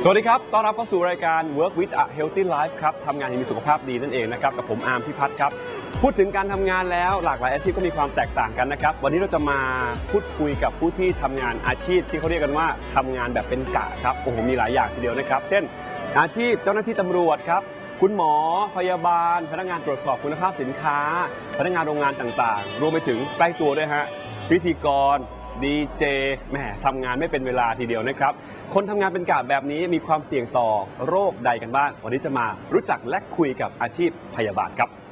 สวัสดีครับต้อนรับเข้าสู่รายการ Work with a Healthy Life ครับทำงานให้มีสุขภาพดีนั่นเองนะครับกับผมอาร์มพิพัฒน์ครับพูดถึงการทำงานแล้วหลากหลายอาชีพก็มีความแตกต่างกันนะครับวันนี้เราจะมาพูดคุยกับผู้ที่ทำงานอาชีพที่เขาเรียกกันว่าทำงานแบบเป็นกะครับโอ้โหมีหลายอย่างทีเดียวนะครับเช่นอาชีพเจ้าหน้าที่ตำรวจครับคุณหมอพยาบาลพนักงานตรวจสอบคุณภาพสินค้าพนักงานโรงงานต่างๆรวมไปถึงใกล้ตัวด้วยฮะพิธีกรดีเจแหมทำงานไม่เป็นเวลาทีเดียวนะครับคนทำงานเป็นกะแบบนี้มีความเสี่ยงต่อโรคใดกันบ้างวันนี้จะมารู้จักและคุยกับอาชีพพยาบาลครับ